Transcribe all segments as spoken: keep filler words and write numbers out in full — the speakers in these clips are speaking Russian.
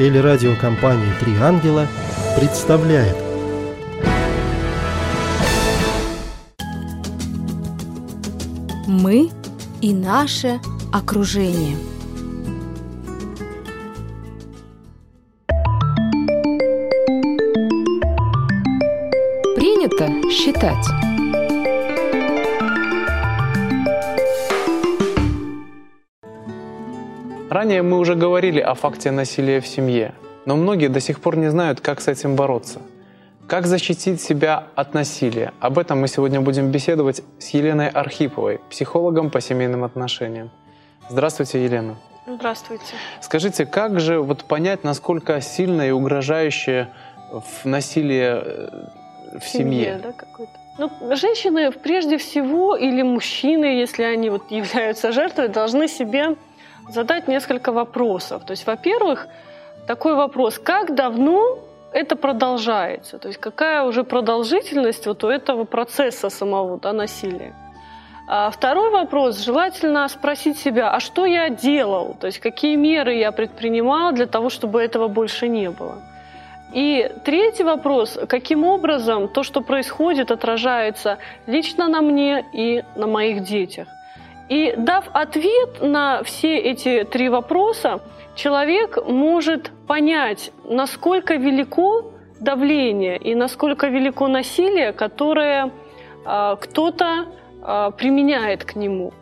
Телерадиокомпания «Три ангела» представляет. Мы и наше окружение. Принято считать. Ранее мы уже говорили о факте насилия в семье, но многие до сих пор не знают, как с этим бороться. Как защитить себя от насилия? Об этом мы сегодня будем беседовать с Еленой Архиповой, психологом по семейным отношениям. Здравствуйте, Елена. Здравствуйте. Скажите, как же вот понять, насколько сильное и угрожающее насилие в семье? семье да, какой-то? Ну, женщины прежде всего, или мужчины, если они вот являются жертвой, должны себе задать несколько вопросов. То есть, во-первых, такой вопрос: как давно это продолжается? То есть, какая уже продолжительность вот у этого процесса самого, да, насилия? А второй вопрос: желательно спросить себя, а что я делал? То есть, какие меры я предпринимал для того, чтобы этого больше не было? И третий вопрос: каким образом то, что происходит, отражается лично на мне и на моих детях? И дав ответ на все эти три вопроса, человек может понять, насколько велико давление и насколько велико насилие, которое э, кто-то э, применяет к нему.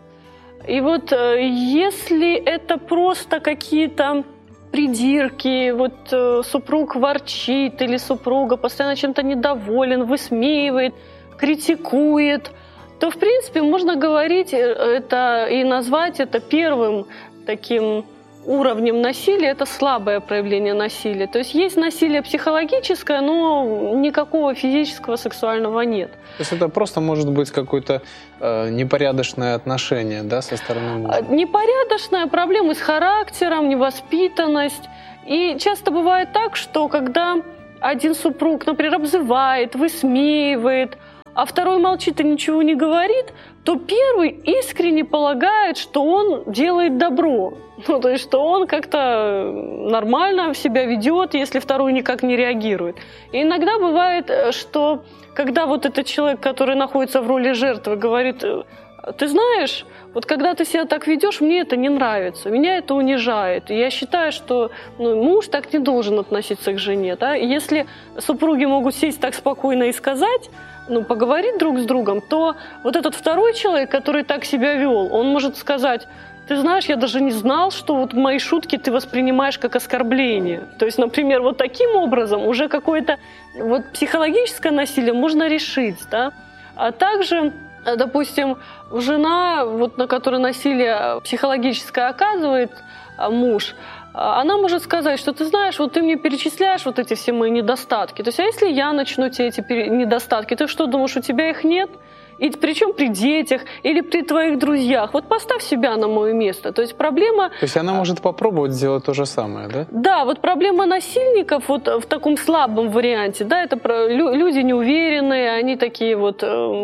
И вот э, если это просто какие-то придирки, вот э, супруг ворчит или супруга постоянно чем-то недоволен, высмеивает, критикует, то, в принципе, можно говорить это и назвать это первым таким уровнем насилия. Это слабое проявление насилия. То есть есть насилие психологическое, но никакого физического, сексуального нет. То есть это просто может быть какое-то э, непорядочное отношение, да, со стороны мужа? Непорядочная, проблемы с характером, невоспитанность. И часто бывает так, что когда один супруг, например, обзывает, высмеивает, а второй молчит и ничего не говорит, то первый искренне полагает, что он делает добро. Ну, то есть, что он как-то нормально себя ведет, если второй никак не реагирует. И иногда бывает, что когда вот этот человек, который находится в роли жертвы, говорит: ты знаешь, вот когда ты себя так ведешь, мне это не нравится, меня это унижает. И я считаю, что ну, муж так не должен относиться к жене. Да? И если супруги могут сесть так спокойно и сказать, ну, поговорить друг с другом, то вот этот второй человек, который так себя вел, он может сказать: ты знаешь, я даже не знал, что вот мои шутки ты воспринимаешь как оскорбление. То есть, например, вот таким образом уже какое-то вот психологическое насилие можно решить. Да? А также, допустим, жена, вот, на которой насилие психологическое оказывает муж, она может сказать, что ты знаешь, вот ты мне перечисляешь вот эти все мои недостатки. То есть, а если я начну тебе эти недостатки, ты что, думаешь, у тебя их нет? И причем при детях или при твоих друзьях. Вот поставь себя на мое место. То есть проблема... То есть она может попробовать сделать то же самое, да? Да, вот проблема насильников вот в таком слабом варианте, да, это люди неуверенные, они такие вот...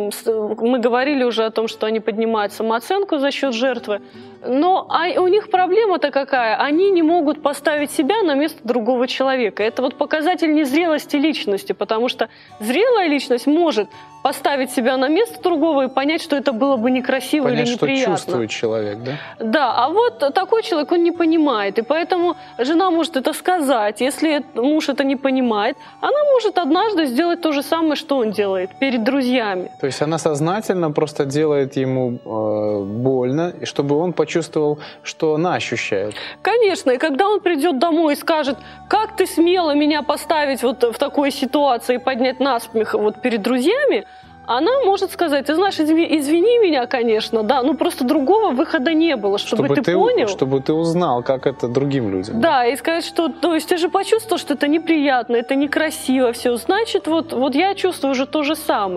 Мы говорили уже о том, что они поднимают самооценку за счет жертвы. Но а у них проблема-то какая? Они не могут поставить себя на место другого человека. Это вот показатель незрелости личности, потому что зрелая личность может поставить себя на место другого и понять, что это было бы некрасиво понять, или неприятно. Что чувствует человек, да? Да, а вот такой человек, он не понимает, и поэтому жена может это сказать. Если муж это не понимает, она может однажды сделать то же самое, что он делает перед друзьями. То есть она сознательно просто делает ему э, больно, и чтобы он почувствовал, что она ощущает. Конечно, и когда он придет домой и скажет: как ты смела меня поставить вот в такой ситуации и поднять насмех вот перед друзьями, она может сказать: ты знаешь, извини, извини меня, конечно, да, но просто другого выхода не было, чтобы, чтобы ты, ты понял. Чтобы ты узнал, как это другим людям. Да, да, и сказать, что то есть ты же почувствовал, что это неприятно, это некрасиво, все, значит, вот, вот я чувствую уже то же самое.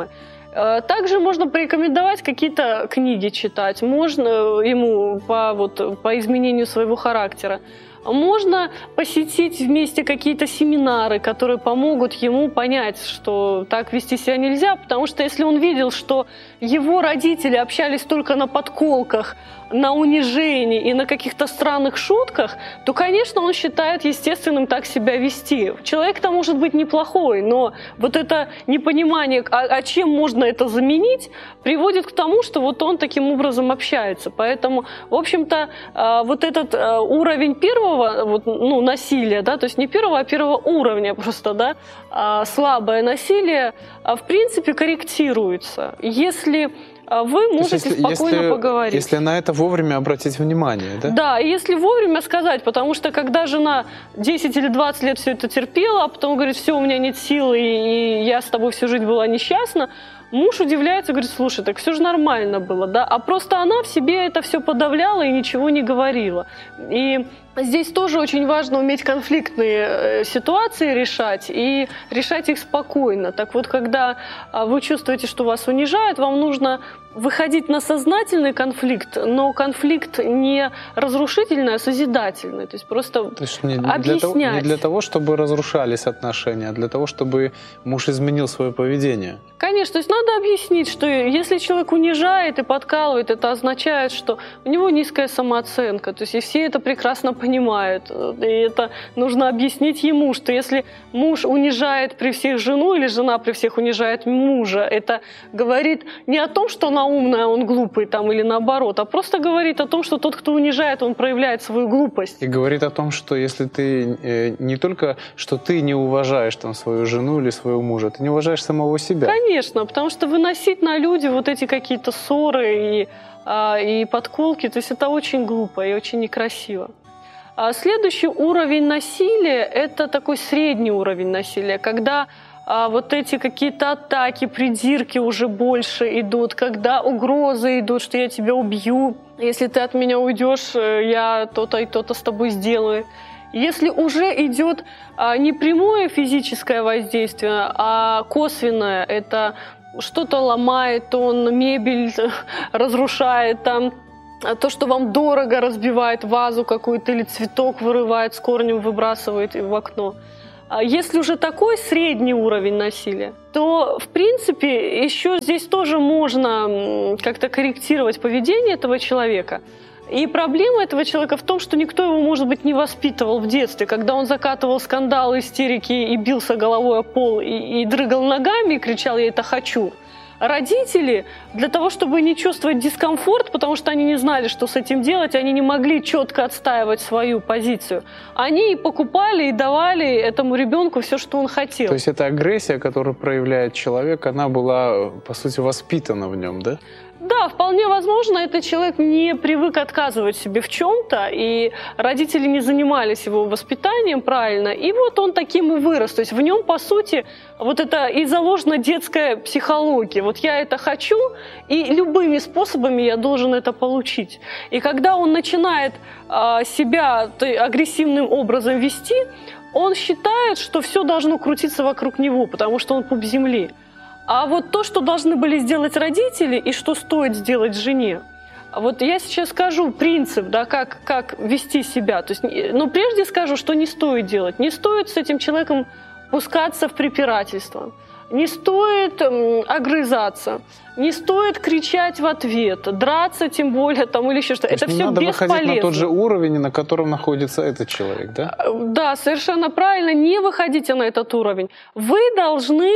Также можно порекомендовать какие-то книги читать, можно ему по, вот, по изменению своего характера. Можно посетить вместе какие-то семинары, которые помогут ему понять, что так вести себя нельзя, потому что если он видел, что его родители общались только на подколках, на унижении и на каких-то странных шутках, то, конечно, он считает естественным так себя вести. Человек-то может быть неплохой, но вот это непонимание, а, а чем можно это заменить, приводит к тому, что вот он таким образом общается. Поэтому, в общем-то, вот этот уровень первого вот, ну, насилия, да, то есть не первого, а первого уровня просто, да, слабое насилие, в принципе, корректируется. Если вы можете если, спокойно если, поговорить. Если на это вовремя обратить внимание, да? Да, если вовремя сказать, потому что когда жена десять или двадцать лет все это терпела, а потом говорит, все, у меня нет силы, и я с тобой всю жизнь была несчастна, муж удивляется, говорит, слушай, так все же нормально было, да? А просто она в себе это все подавляла и ничего не говорила. И здесь тоже очень важно уметь конфликтные ситуации решать и решать их спокойно. Так вот, когда вы чувствуете, что вас унижают, вам нужно выходить на сознательный конфликт, но конфликт не разрушительный, а созидательный. То есть просто То есть не объяснять. Для того, не для того, чтобы разрушались отношения, а для того, чтобы муж изменил свое поведение. Конечно, то есть надо объяснить, что если человек унижает и подкалывает, это означает, что у него низкая самооценка. То есть и все это прекрасно понимают. И это нужно объяснить ему, что если муж унижает при всех жену или жена при всех унижает мужа, это говорит не о том, что она умная, он глупый там, или наоборот, а просто говорит о том, что тот, кто унижает, он проявляет свою глупость. И говорит о том, что если ты э, не только, что ты не уважаешь там свою жену или своего мужа, ты не уважаешь самого себя. Конечно, потому что выносить на люди вот эти какие-то ссоры и, а, и подколки, то есть это очень глупо и очень некрасиво. А следующий уровень насилия – это такой средний уровень насилия, когда а вот эти какие-то атаки, придирки уже больше идут, когда угрозы идут, что я тебя убью, если ты от меня уйдешь, я то-то и то-то с тобой сделаю. Если уже идет а, не прямое физическое воздействие, а косвенное, это что-то ломает он, мебель разрушает, там, то, что вам дорого, разбивает вазу какую-то или цветок вырывает, с корнем выбрасывает в окно. Если уже такой средний уровень насилия, то, в принципе, еще здесь тоже можно как-то корректировать поведение этого человека. И проблема этого человека в том, что никто его, может быть, не воспитывал в детстве, когда он закатывал скандалы, истерики и бился головой о пол, и, и дрыгал ногами, и кричал «я это хочу». Родители, для того, чтобы не чувствовать дискомфорт, потому что они не знали, что с этим делать, они не могли четко отстаивать свою позицию. Они и покупали, и давали этому ребенку все, что он хотел. То есть эта агрессия, которую проявляет человек, она была, по сути, воспитана в нем, да? Да, вполне возможно, этот человек не привык отказывать себе в чем-то, и родители не занимались его воспитанием правильно, и вот он таким и вырос. То есть в нем, по сути, вот это и заложена детская психология. Вот я это хочу, и любыми способами я должен это получить. И когда он начинает а, себя агрессивным образом вести, он считает, что все должно крутиться вокруг него, потому что он пуп земли. А вот то, что должны были сделать родители и что стоит сделать жене, вот я сейчас скажу принцип, да, как, как вести себя. То есть, ну, прежде скажу, что не стоит делать. Не стоит с этим человеком пускаться в препирательство. Не стоит м, огрызаться. Не стоит кричать в ответ, драться тем более там, или еще что-то. Это все надо бесполезно. выходить на тот же уровень, на котором находится этот человек, да? Да, совершенно правильно. Не выходите на этот уровень. Вы должны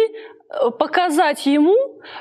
показать ему,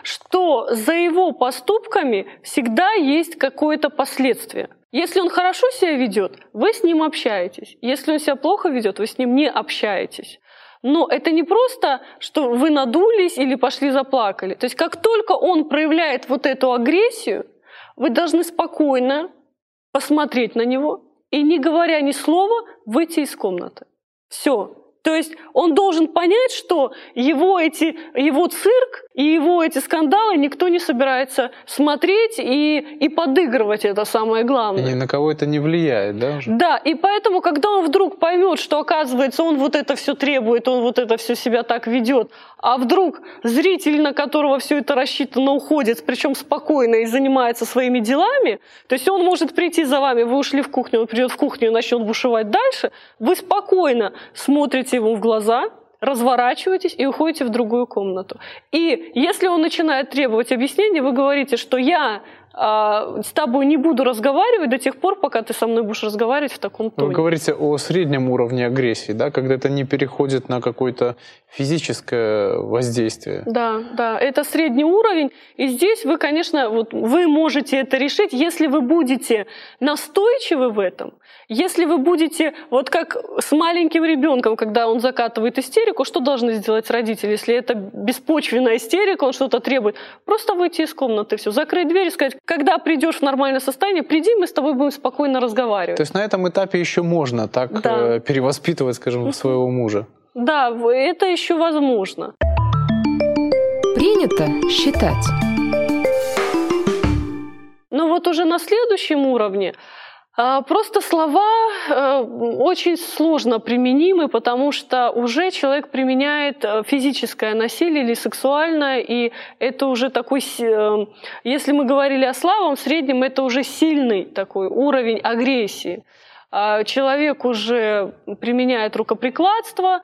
что за его поступками всегда есть какое-то последствие. Если он хорошо себя ведет, вы с ним общаетесь. Если он себя плохо ведет, вы с ним не общаетесь. Но это не просто, что вы надулись или пошли заплакали. То есть как только он проявляет вот эту агрессию, вы должны спокойно посмотреть на него и, не говоря ни слова, выйти из комнаты. Все. То есть он должен понять, что его, эти, его цирк И его эти скандалы никто не собирается смотреть и, и подыгрывать, это самое главное. И ни на кого это не влияет, да? Уже? Да, и поэтому, когда он вдруг поймет, что, оказывается, он вот это все требует, он вот это все себя так ведет, а вдруг зритель, на которого все это рассчитано, уходит, причем спокойно и занимается своими делами, то есть он может прийти за вами, вы ушли в кухню, он придет в кухню и начнет бушевать дальше, вы спокойно смотрите ему в глаза, разворачиваетесь и уходите в другую комнату. И если он начинает требовать объяснений, вы говорите, что я а, с тобой не буду разговаривать до тех пор, пока ты со мной будешь разговаривать в таком тоне. Вы говорите о среднем уровне агрессии, да, когда это не переходит на какое-то физическое воздействие. Да, да, это средний уровень. И здесь вы, конечно, вот вы можете это решить, если вы будете настойчивы в этом, если вы будете, вот как с маленьким ребенком, когда он закатывает истерику, что должны сделать родители, если это беспочвенная истерика, он что-то требует? Просто выйти из комнаты, все, закрыть дверь и сказать, когда придешь в нормальное состояние, приди, мы с тобой будем спокойно разговаривать. То есть на этом этапе еще можно так да. э, перевоспитывать, скажем, своего мужа? Да, это еще возможно. Принято считать. Но вот уже на следующем уровне просто слова очень сложно применимы, потому что уже человек применяет физическое насилие или сексуальное, и это уже такой, если мы говорили о слабом, в среднем это уже сильный такой уровень агрессии. Человек уже применяет рукоприкладство,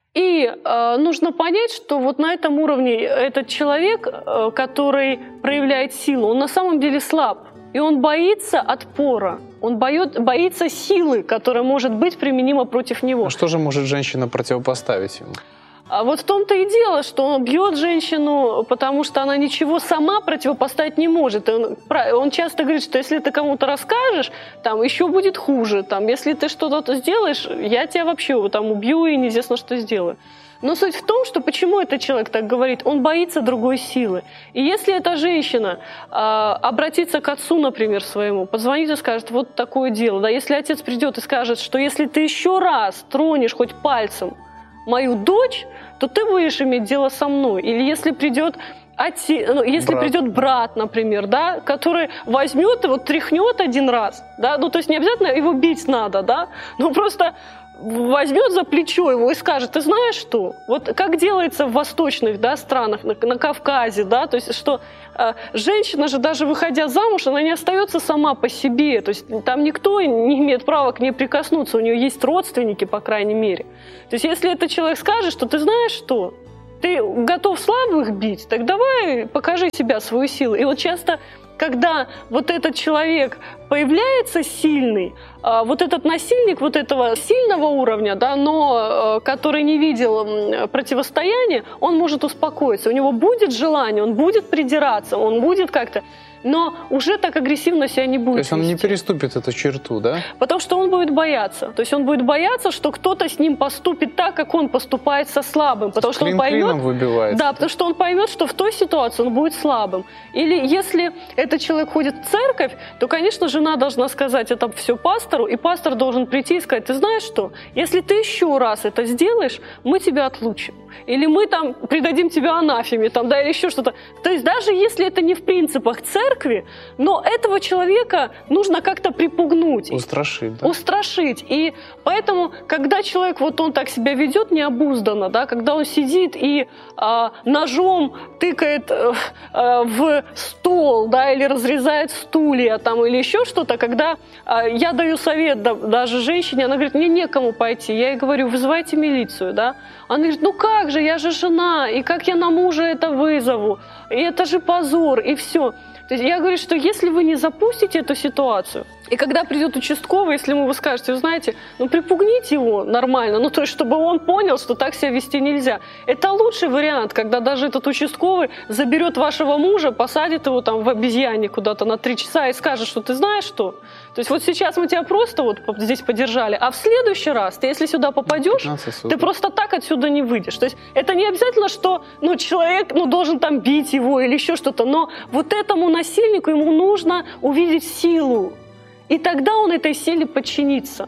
и э, нужно понять, что вот на этом уровне этот человек, э, который проявляет силу, он на самом деле слаб. И он боится отпора, он боет, боится силы, которая может быть применима против него. А что же может женщина противопоставить ему? А вот в том-то и дело, что он бьет женщину, потому что она ничего сама противопоставить не может. Он, он часто говорит, что если ты кому-то расскажешь, там еще будет хуже. Там, если ты что-то сделаешь, я тебя вообще там убью и неизвестно, что сделаю. Но суть в том, что почему этот человек так говорит, он боится другой силы. И если эта женщина э, обратится к отцу, например, своему, позвонит и скажет, вот такое дело. Да, если отец придет и скажет, что если ты еще раз тронешь хоть пальцем мою дочь, то ты будешь иметь дело со мной. Или если придет отец, ну, если брат. придет брат, например, да, который возьмет и вот тряхнет один раз, да, ну то есть не обязательно его бить надо, да, но просто возьмет за плечо его и скажет, ты знаешь что, вот как делается в восточных, да, странах, на, на Кавказе, да, то есть что э, женщина же даже выходя замуж, она не остается сама по себе, то есть там никто не имеет права к ней прикоснуться, у нее есть родственники, по крайней мере. То есть если этот человек скажет, что ты знаешь что, ты готов слабых бить, так давай покажи себя, свою силу. И вот часто, когда вот этот человек появляется сильный, вот этот насильник вот этого сильного уровня, да, но который не видел противостояния, он может успокоиться. У него будет желание, он будет придираться, он будет как-то, но уже так агрессивно себя не будет. То есть он вести. не переступит эту черту, да? Потому что он будет бояться. То есть он будет бояться, что кто-то с ним поступит так, как он поступает со слабым. Потому что он поймет, выбивается. Да, потому что он поймет, что в той ситуации он будет слабым. Или если этот человек ходит в церковь, то, конечно, жена должна сказать это все пастору, и пастор должен прийти и сказать, ты знаешь что, если ты еще раз это сделаешь, мы тебя отлучим. Или мы там придадим тебя анафеме, там, да, или еще что-то. То есть даже если это не в принципах церкви, но этого человека нужно как-то припугнуть. Устрашить, да? Устрашить. И поэтому, когда человек вот он так себя ведет необузданно, да, когда он сидит и а, ножом тыкает а, а, в стол, да, или разрезает стулья, там, или еще что-то, когда а, я даю совет да, даже женщине, она говорит, мне некому пойти. Я ей говорю, вызывайте милицию, да. Она говорит, ну как же, я же жена, и как я на мужа это вызову, и это же позор, и все. То есть я говорю, что если вы не запустите эту ситуацию, и когда придет участковый, если ему вы скажете, вы знаете, ну припугните его нормально, ну то есть чтобы он понял, что так себя вести нельзя. Это лучший вариант, когда даже этот участковый заберет вашего мужа, посадит его там в обезьяне куда-то на три часа и скажет, что ты знаешь что. То есть вот сейчас мы тебя просто вот здесь подержали, а в следующий раз ты, если сюда попадешь, ты просто так отсюда не выйдешь. То есть это не обязательно, что ну, человек ну, должен там бить его или еще что-то, но вот этому насильнику ему нужно увидеть силу. И тогда он этой силе подчинится.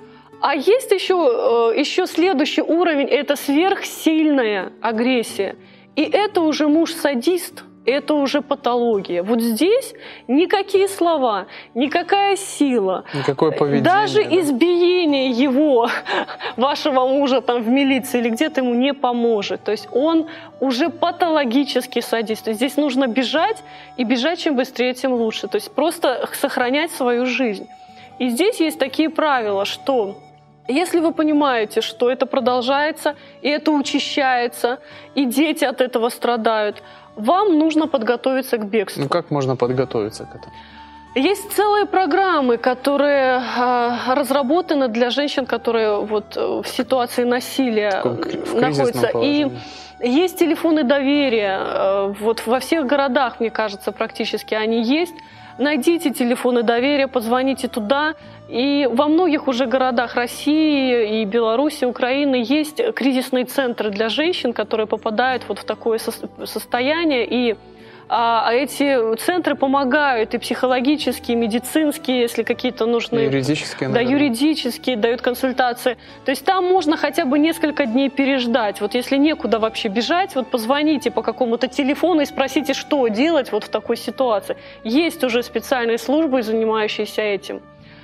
А есть еще, еще следующий уровень, это сверхсильная агрессия. И это уже муж-садист, это уже патология. Вот здесь никакие слова, никакая сила, никакое поведение, даже да? избиение его, вашего мужа там в милиции или где-то ему не поможет. То есть он уже патологический садист. То есть здесь нужно бежать, и бежать чем быстрее, тем лучше. То есть просто сохранять свою жизнь. И здесь есть такие правила, что если вы понимаете, что это продолжается, и это учащается, и дети от этого страдают, вам нужно подготовиться к бегству. Ну как можно подготовиться к этому? Есть целые программы, которые э, разработаны для женщин, которые вот, в ситуации насилия в находятся. И есть телефоны доверия. Э, вот во всех городах, мне кажется, практически они есть. Найдите телефоны доверия, позвоните туда. И во многих уже городах России и Беларуси, Украины есть кризисные центры для женщин, которые попадают вот в такое состояние. И а, эти центры помогают и психологически, и медицински, если какие-то нужны. Юридические, да, юридические, дают консультации. То есть там можно хотя бы несколько дней переждать. Вот если некуда вообще бежать, вот позвоните по какому-то телефону и спросите, что делать вот в такой ситуации. Есть уже специальные службы, занимающиеся этим.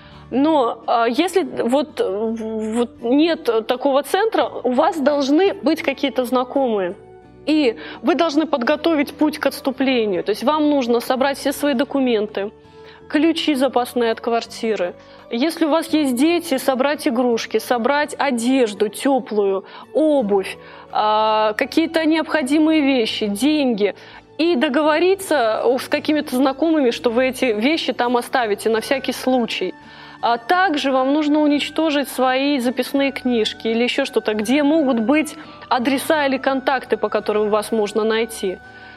Но а, если вот, вот нет такого центра, у вас должны быть какие-то знакомые. И вы должны подготовить путь к отступлению. То есть вам нужно собрать все свои документы, ключи запасные от квартиры. Если у вас есть дети, собрать игрушки, собрать одежду теплую, обувь, а, какие-то необходимые вещи, деньги. И договориться с какими-то знакомыми, что вы эти вещи там оставите на всякий случай. А также вам нужно уничтожить свои записные книжки или еще что-то, где могут быть адреса или контакты, по которым вас можно найти.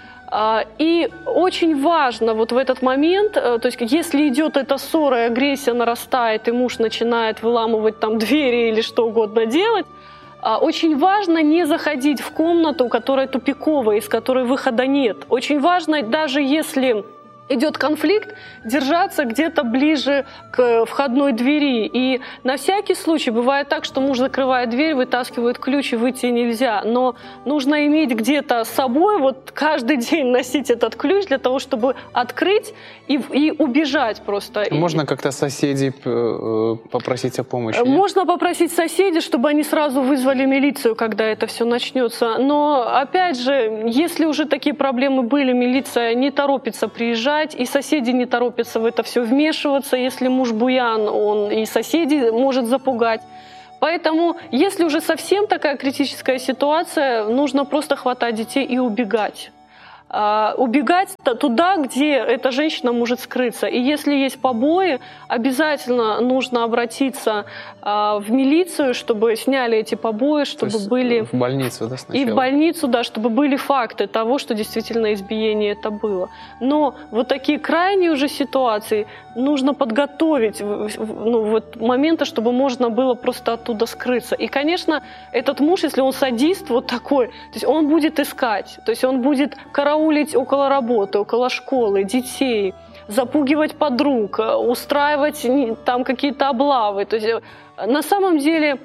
И очень важно вот в этот момент, то есть если идет эта ссора, и агрессия нарастает, и муж начинает выламывать там двери или что угодно делать, очень важно не заходить в комнату, которая тупиковая, из которой выхода нет. Очень важно, даже если идет конфликт, держаться где-то ближе к входной двери. И на всякий случай бывает так, что муж закрывает дверь, вытаскивает ключ, и выйти нельзя. Но нужно иметь где-то с собой, вот каждый день носить этот ключ для того, чтобы открыть и, и убежать просто. Можно как-то соседей попросить о помощи? Можно нет? попросить соседей, чтобы они сразу вызвали милицию, когда это все начнется. Но, опять же, если уже такие проблемы были, милиция не торопится приезжать, и соседи не торопятся в это все вмешиваться. Если муж буян, он и соседей может запугать. Поэтому, если уже совсем такая критическая ситуация, нужно просто хватать детей и убегать. Uh, убегать туда, где эта женщина может скрыться. И если есть побои, обязательно нужно обратиться uh, в милицию, чтобы сняли эти побои, чтобы То есть были... в больницу, да, сначала? И в больницу, да, чтобы были факты того, что действительно избиение это было. Но вот такие крайние уже ситуации нужно подготовить, ну, вот моменты, чтобы можно было просто оттуда скрыться. И, конечно, этот муж, если он садист вот такой, то есть он будет искать, то есть он будет караулить около работы, около школы, детей, запугивать подруг, устраивать там какие-то облавы. То есть на самом деле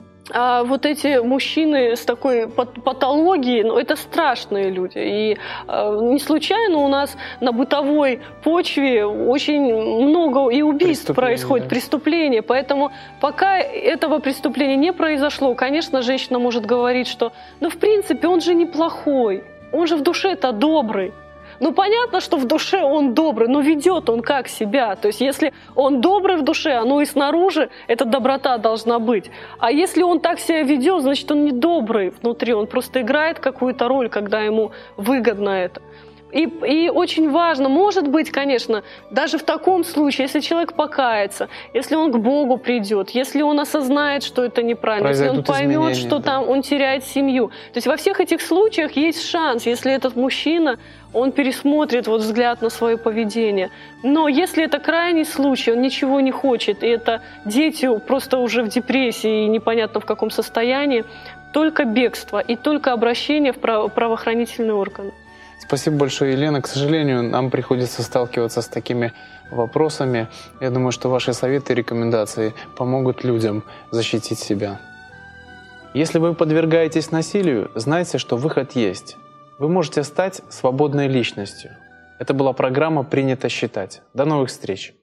а вот эти мужчины с такой патологией, ну, это страшные люди. И э, не случайно у нас на бытовой почве очень много и убийств происходит, да. преступлений. Поэтому пока этого преступления не произошло, конечно, женщина может говорить, что, ну, в принципе, он же неплохой, он же в душе-то добрый. Ну, понятно, что в душе он добрый, но ведет он как себя. То есть, если он добрый в душе, ну и снаружи эта доброта должна быть. А если он так себя ведет, значит, он не добрый внутри, он просто играет какую-то роль, когда ему выгодно это. И, и очень важно, может быть, конечно, даже в таком случае, если человек покается, если он к Богу придет, если он осознает, что это неправильно, если он поймет, что да. там он теряет семью. То есть во всех этих случаях есть шанс, если этот мужчина, он пересмотрит вот взгляд на свое поведение. Но если это крайний случай, он ничего не хочет, и это дети просто уже в депрессии и непонятно в каком состоянии, только бегство и только обращение в правоохранительные органы. Спасибо большое, Елена. К сожалению, нам приходится сталкиваться с такими вопросами. Я думаю, что ваши советы и рекомендации помогут людям защитить себя. Если вы подвергаетесь насилию, знайте, что выход есть. вы можете стать свободной личностью. Это была программа «Принято считать». До новых встреч!